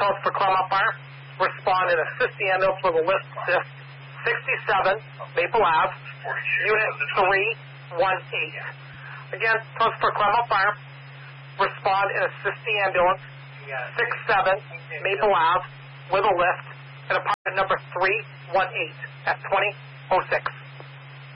calls for Claremont Fire. Respond and assist the ambulance with a lift assist. 67 Maple Ave, Unit 318. Again, calls for Claremont Fire. Respond and assist the ambulance. 67 Maple Ave with a lift at apartment number 318 at 2006.